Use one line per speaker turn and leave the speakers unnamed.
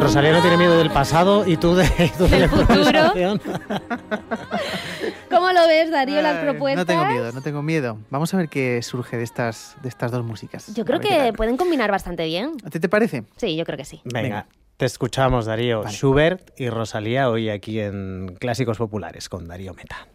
Rosalía no tiene miedo del pasado y tú de
del
la
futuro.
improvisación.
¿Cómo lo ves, Darío, las propuestas?
No tengo miedo. Vamos a ver qué surge de estas dos músicas.
Yo creo que pueden combinar bastante bien.
¿A ti te parece?
Sí, yo creo que sí.
Venga, te escuchamos, Darío.
Vale.
Schubert y Rosalía hoy aquí en Clásicos Populares con Darío Meta.